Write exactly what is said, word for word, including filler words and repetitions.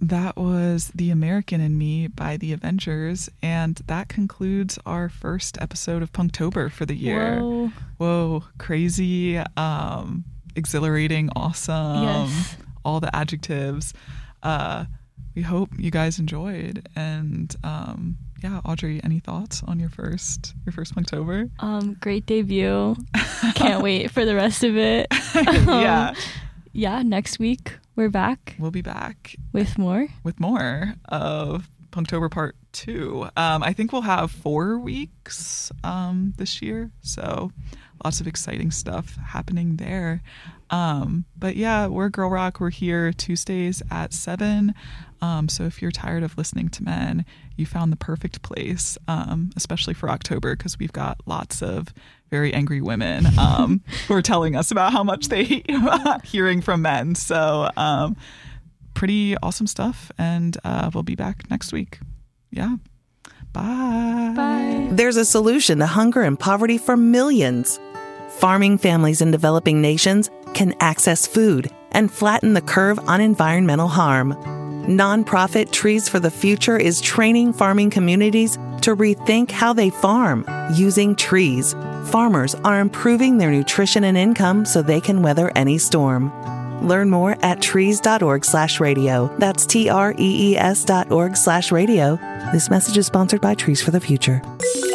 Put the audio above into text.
That was The American in Me by The Avengers, and that concludes our first episode of Punktober for the year. Whoa. Whoa, crazy, um, exhilarating, awesome, Yes. all the adjectives. Uh, we hope you guys enjoyed, and um, yeah, Audrey, any thoughts on your first your first Punktober? Um, great debut. Can't wait for the rest of it. Yeah. Um, yeah, next week we're back We'll be back with more. with more of Punktober Part two. Um, I think we'll have four weeks um, this year, so lots of exciting stuff happening there. Um, but yeah, we're Girl Rock. We're here Tuesdays at seven. Um, so if you're tired of listening to men, you found the perfect place, um, especially for October, because we've got lots of very angry women um, who are telling us about how much they hate hearing from men. So um, pretty awesome stuff. And uh, we'll be back next week. Yeah. Bye. Bye. There's a solution to hunger and poverty for millions. Farming families in developing nations can access food and flatten the curve on environmental harm. Nonprofit Trees for the Future is training farming communities to rethink how they farm using trees. Farmers are improving their nutrition and income so they can weather any storm. Learn more at trees.org slash radio. That's T R E E S dot org slash radio. This message is sponsored by Trees for the Future.